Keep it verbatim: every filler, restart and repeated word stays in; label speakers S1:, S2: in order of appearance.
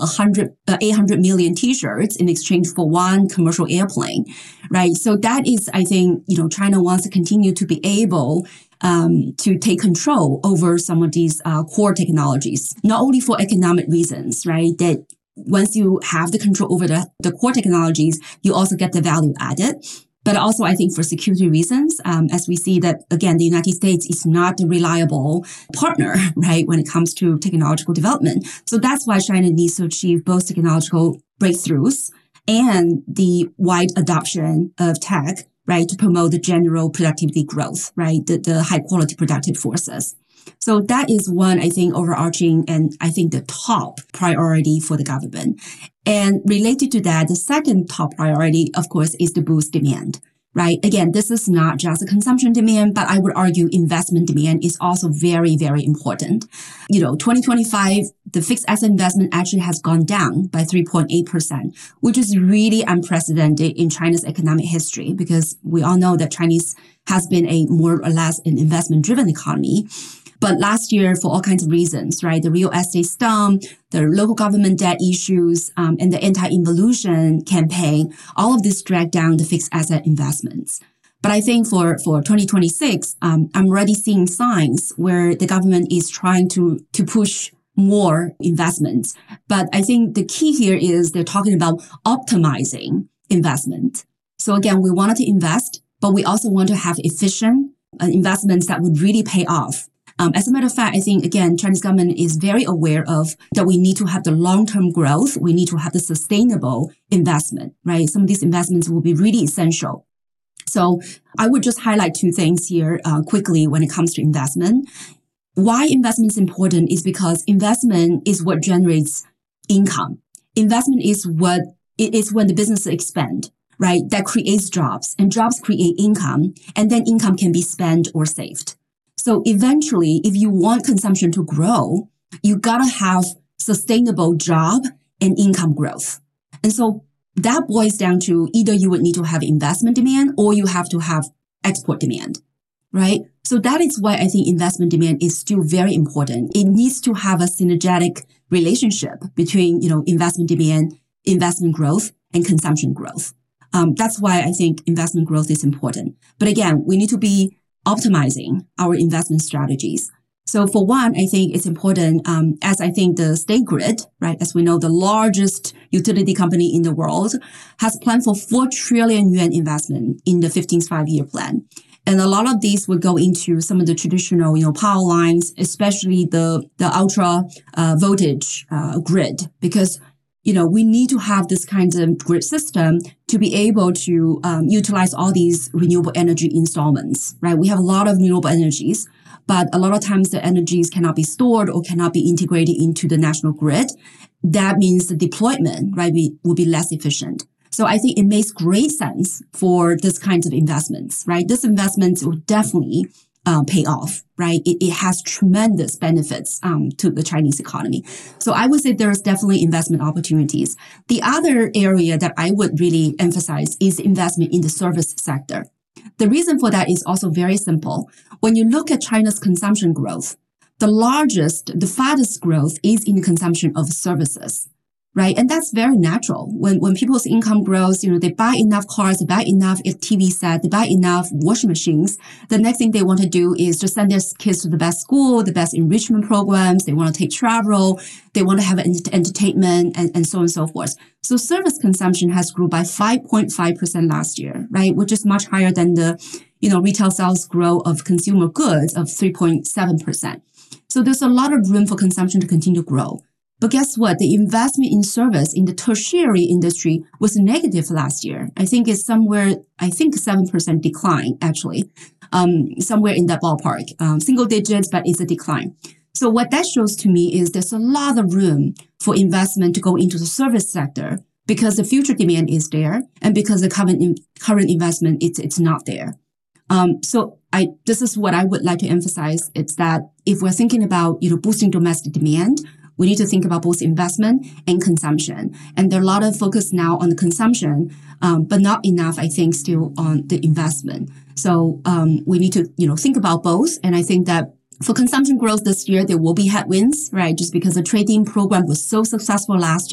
S1: one hundred, uh, eight hundred million t-shirts in exchange for one commercial airplane, right? So that is, I think, you know, China wants to continue to be able um, to take control over some of these uh, core technologies, not only for economic reasons, right? That once you have the control over the, the core technologies, you also get the value added. But also, I think for security reasons, um, as we see that, again, the United States is not a reliable partner, right, when it comes to technological development. So that's why China needs to achieve both technological breakthroughs and the wide adoption of tech, right, to promote the general productivity growth, right, the, the high quality productive forces. So that is one, I think, overarching and I think the top priority for the government. And related to that, the second top priority, of course, is to boost demand, right? Again, this is not just a consumption demand, but I would argue investment demand is also very, very important. You know, twenty twenty-five, the fixed asset investment actually has gone down by three point eight percent, which is really unprecedented in China's economic history because we all know that Chinese has been a more or less an investment-driven economy. But last year, for all kinds of reasons, right, the real estate slump, the local government debt issues, um, and the anti-involution campaign, all of this dragged down the fixed asset investments. But I think for, for twenty twenty-six, um, I'm already seeing signs where the government is trying to, to push more investments. But I think the key here is they're talking about optimizing investment. So again, we wanted to invest, but we also want to have efficient uh, investments that would really pay off. Um, as a matter of fact, I think, again, Chinese government is very aware of that we need to have the long-term growth. We need to have the sustainable investment, right? Some of these investments will be really essential. So I would just highlight two things here uh, quickly when it comes to investment. Why investment is important is because investment is what generates income. Investment is what it is when the business expand, right? That creates jobs, and jobs create income, and then income can be spent or saved. So eventually, if you want consumption to grow, you gotta have sustainable job and income growth. And so that boils down to either you would need to have investment demand or you have to have export demand, right? So that is why I think investment demand is still very important. It needs to have a synergetic relationship between, you know, investment demand, investment growth, and consumption growth. Um, that's why I think investment growth is important. But again, we need to be optimizing our investment strategies. So for one, I think it's important, um, as I think the State Grid, right, as we know, the largest utility company in the world, has planned for four trillion yuan investment in the fifteenth five-year plan. And a lot of these would go into some of the traditional, you know, power lines, especially the, the ultra uh, voltage uh, grid, because you know, we need to have this kind of grid system to be able to um, utilize all these renewable energy installments, right? We have a lot of renewable energies, but a lot of times the energies cannot be stored or cannot be integrated into the national grid. That means the deployment, right, be, will be less efficient. So I think it makes great sense for this kinds of investments, right? This investments will definitely Uh, pay off, right? It, it has tremendous benefits um, to the Chinese economy. So I would say there's definitely investment opportunities. The other area that I would really emphasize is investment in the service sector. The reason for that is also very simple. When you look at China's consumption growth, the largest, the fastest growth is in the consumption of services. Right. And that's very natural. When when people's income grows, you know, they buy enough cars, they buy enough T V sets, they buy enough washing machines. The next thing they want to do is to send their kids to the best school, the best enrichment programs. They want to take travel. They want to have entertainment and, and so on and so forth. So service consumption has grew by five point five percent last year, right? Which is much higher than the, you know, retail sales growth of consumer goods of three point seven percent. So there's a lot of room for consumption to continue to grow. But guess what? The investment in service in the tertiary industry was negative last year. I think it's somewhere, I think seven percent decline, actually, um, somewhere in that ballpark, um, single digits, but it's a decline. So what that shows to me is there's a lot of room for investment to go into the service sector because the future demand is there and because the current, in, current investment, it's, it's not there. Um, so I, this is what I would like to emphasize. It's that if we're thinking about, you know, boosting domestic demand, we need to think about both investment and consumption. And there are a lot of focus now on the consumption, um, but not enough, I think, still on the investment. So um, we need to, you know, think about both. And I think that for consumption growth this year, there will be headwinds, right? Just because the trading program was so successful last year.